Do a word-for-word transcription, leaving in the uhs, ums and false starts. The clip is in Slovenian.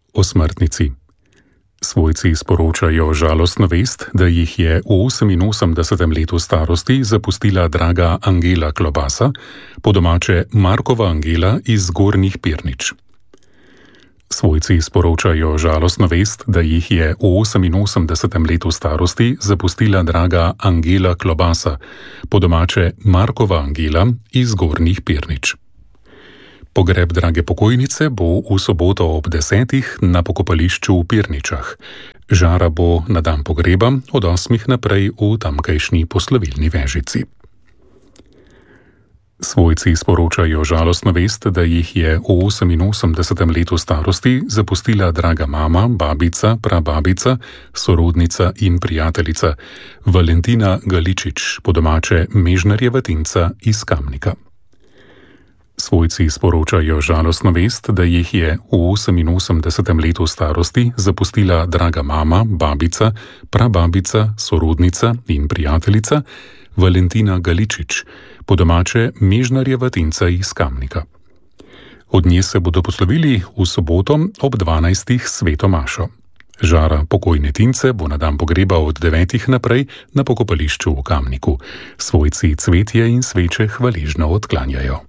O smrtnici. Svojci sporočajo žalostno vest, da jih je v oseminosemdesetem letu starosti zapustila draga Angela Klobasa, po domače Markova Angela iz Zgornjih Pirnič. Svojci sporočajo žalostno vest, da jih je v oseminosemdesetem letu starosti zapustila draga Angela Klobasa, po domače Markova Angela iz Zgornjih Pirnič. Pogreb drage pokojnice bo v soboto ob desetih na pokopališču v Pirničah. Žara bo na dan pogreba od osmih naprej v tamkajšnji poslovilni vežici. Svojci sporočajo žalostno vest, da jih je v oseminosemdesetem letu starosti zapustila draga mama, babica, prababica, sorodnica in prijateljica Valentina Galičič, po domače Mežnarjeva Tinca iz Kamnika. Svojci sporočajo žalostno vest, da jih je v oseminosemdesetem letu starosti zapustila draga mama, babica, prababica, sorodnica in prijateljica Valentina Galičič, po domače Mežnarjeva Tinca iz Kamnika. Od nje se bodo poslovili v soboto ob dvanajstih sveto mašo. Žara pokojne Tince bo na dan pogreba od devetih naprej na pokopališču v Kamniku. Svojci cvetje in sveče hvaležno odklanjajo.